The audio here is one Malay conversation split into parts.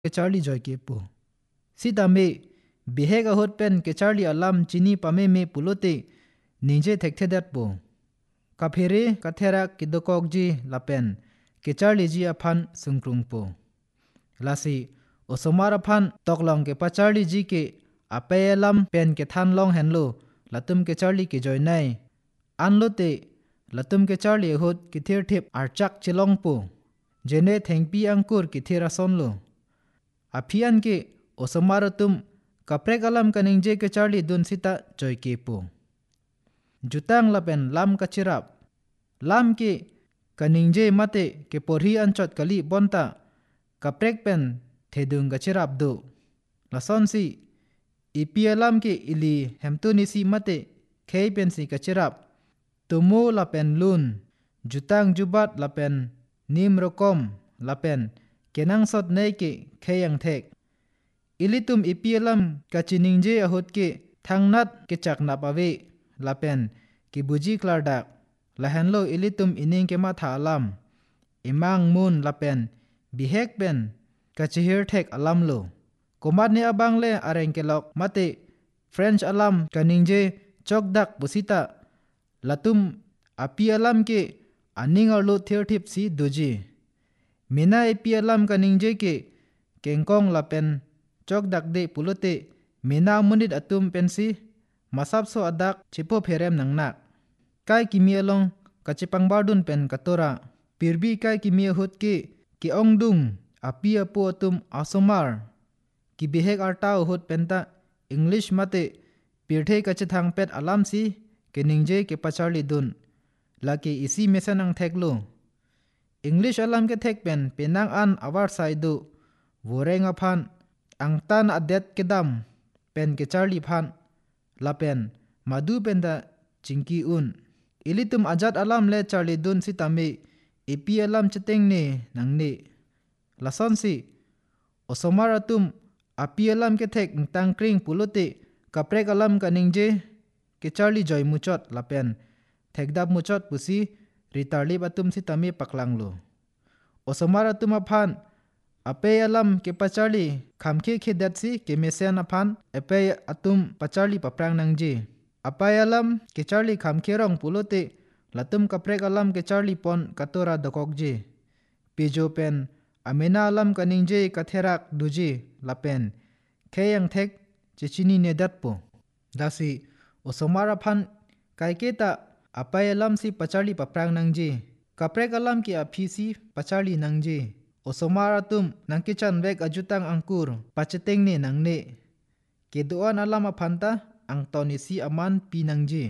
ke Charlie joy ke pu sitame bihega hot pen ke Charlie alam chini pame me pulote ninje thekte dat pu kaphere kathera kidokok ji lapen ke Charlie ji aphan sungkrung pu lasi osomar aphan toklong ke pa Charlie ji ke apelam pen ke than long henlo latum ke Charlie ke joy nai anlote latum ke Charlie hot ki thir thip archak chilong pu jene thengpi angkur ki thira sonlo aphian ke osomaratum kaprek alam kaningje ke Charlie dun sita joy ke pu jutang lapen lam kachirap lam ke kaningje mate ke porhi anchot kali bonta kaprek pen thedung kachirap do lason si ipialam ke ili hemtuni si mate khei pen si kachirap tumu lapen lun jutang jubat lapen nim rokom lapen kenang sot nei ke kheyang thek ilitum ipialam kachiningje ahot ke thangnat ke chakna pawe lapen ki buji klardak lahenlo ilitum ining ke ma tha alam imang mun lapen bihek pen kachihir thek alam lo komat ne abang le areng ke lok mate French alam kaningje chokdak busita latum apialam ke aningar lo thir thip si doji mina apialam kaningje ke kengkong lapen chokdak de pulote mina munit atum pensi masap so adak chipo pherem nangnak kai kimi along kachipang bardun pen katora pirbi kai kimi hut ke ki ongdung apia po atum asomar ki behek artau hut penta English mate pirthe kachithang pet alam si keningje ke pacharli dun laki isi mesanang theklo English alam ke thek pen penang an awar saidu voreng aphan angtan adet kedam pen ke Charlie phan lapen madu penda chingki un ilitum ajat alam le Charlie dun sitame epi alam cheteng ne nangne lason si osomaratum api alam ke thek tang kring pulote kaprek alam kaningje ke Charlie joy muchot lapen thekdap muchot pusi ritarli batum sitame paklang lo osomaratum aphan ape alam ke pacharli khamke khidat si ke mesen aphan ape atum pacharli paprang nangji apai alam ke Charlie khamke rong pulote latum kaprek alam ke Charlie pon katora dokokji pijo pen amena alam kaningje katherak duji lapen kheyang thek chichini nedat po dasi osomara phan kaiketa apai alam si pacharli paprang nangji kaprek alam ki aphisi pacharli nangji osomaratum nangkichan vek ajutang angkur pacheteng ne nangne keduan alam aphanta angtoni si aman pinangji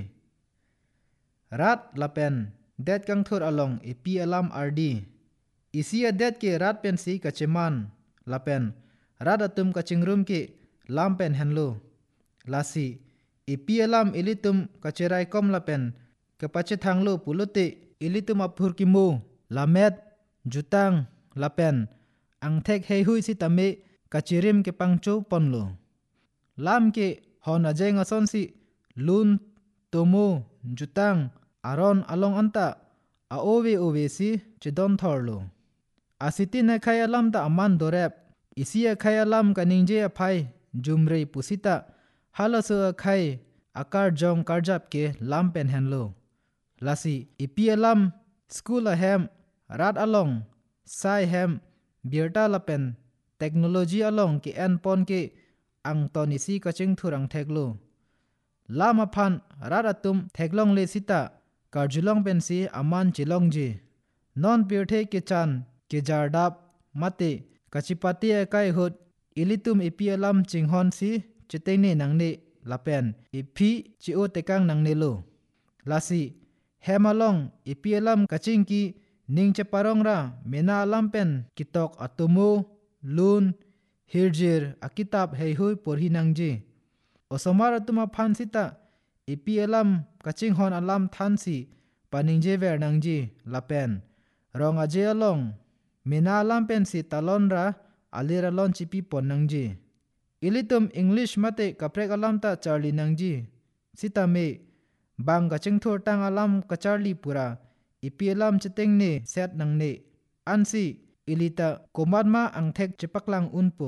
rat lapen det kang thur along epi alam ardi isi adet ke rat pen si kacheman lapen rat atum kachingrum ke lam pen henlo lasi epi alam ilitum kacherai kom lapen kapachethanglo pulote ilitum aphur kimo lamet jutang lapen angthek heihui si tame kachirim ke pangcho ponlo lam ke hon ajeng ason si lun tomo jutang aron along anta aowe si chidon thorlo asitin khaya lam ta aman dorep isia khaya lam kaningje aphai jumrei pusita halaso khai akar jong karjap ke lam pen henlo lasi ipialam school ahem rat along sai hem birta lapen technology along ke en pon ke ang tonisi kaching thurang theklo lama phan raratum theklong le sita karjulong pensi aman chilong ji non pirthe ke chan ke jardap mate kachipati kai hot ilitum ipialam chinghon si chitene nangne lapen ipi chio tekang nangne lo lasi hemalong ipialam kaching ki ningche parongra mena lampen kitok atumu lun hirjir akitab heihui porhi nangji osomar atuma phansita ipialam kaching hon alam thansi paningje ver nangji lapen rong aje along mena lampen si talonra alira lon chipi pon nangji ilitum English mate kaprek alam ta Charlie nangji sitame bang kaching thor tang alam ka Charlie pura ipialam cheteng ne set nangne ansi ilita komatma angthek chepaklang unpo